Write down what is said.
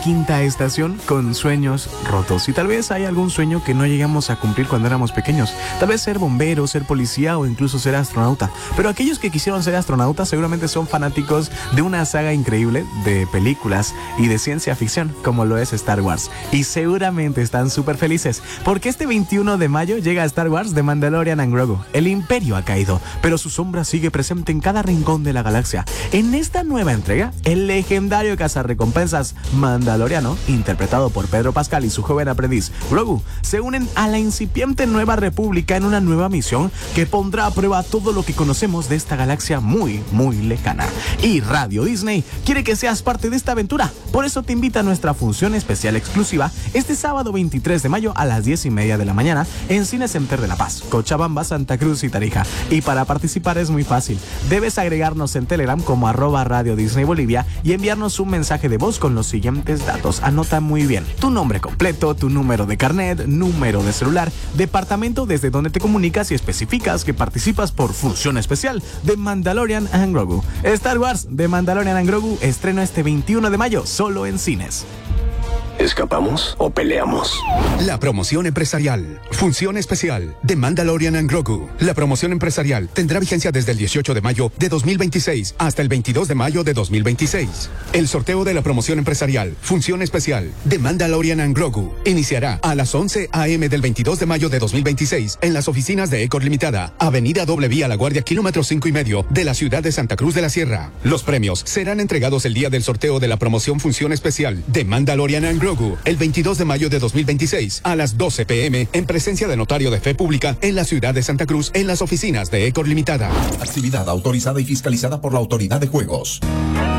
quinta estación con sueños rotos. Y tal vez hay algún sueño que no llegamos a cumplir cuando éramos pequeños. Tal vez ser bombero, ser policía o incluso ser astronauta. Pero aquellos que quisieron ser astronautas seguramente son fanáticos de una saga increíble de películas y de ciencia ficción, como lo es Star Wars. Y seguramente están súper felices, porque este 21 de mayo llega a Star Wars The Mandalorian and Grogu. El Imperio ha caído, pero su sombra sigue presente en cada rincón de la galaxia. En esta nueva entrega, el legendario cazarrecompensas mandaloriano, interpretado por Pedro Pascal y su joven aprendiz Grogu, se unen a la incipiente Nueva República en una nueva misión que pondrá a prueba todo lo que conocemos de esta galaxia muy, muy lejana. Y Radio Disney quiere que seas parte de esta aventura. Por eso te invita a nuestra función especial exclusiva este sábado 23 de mayo a las 10:30 de la mañana en Cine Center de La Paz, Cochabamba, Santa Cruz y Tarija. Y para participar es muy fácil. Debes agregarnos en Telegram como @Radio Disney Bolivia y enviarnos un mensaje de voz con los siguientes datos. Anota muy bien: tu nombre completo, tu número de carnet, número de celular, departamento desde donde te comunicas y especificas que participas por función especial de Mandalorian and Grogu. Star Wars The Mandalorian and Grogu estreno este 21 de mayo solo en cines. ¿Escapamos o peleamos? La promoción empresarial. Función especial de Mandalorian and Grogu. La promoción empresarial tendrá vigencia desde el 18 de mayo de 2026 hasta el 22 de mayo de 2026. El sorteo de la promoción empresarial, función especial de Mandalorian and Grogu, iniciará a las 11 a.m. del 22 de mayo de 2026 en las oficinas de Ecor Limitada, Avenida Doble Vía La Guardia, kilómetro 5,5 de la ciudad de Santa Cruz de la Sierra. Los premios serán entregados el día del sorteo de la promoción función especial de Mandalorian and Grogu, el 22 de mayo de 2026 a las 12 p.m. en presencia de notario de fe pública en la ciudad de Santa Cruz en las oficinas de Ecor Limitada. Actividad autorizada y fiscalizada por la Autoridad de Juegos.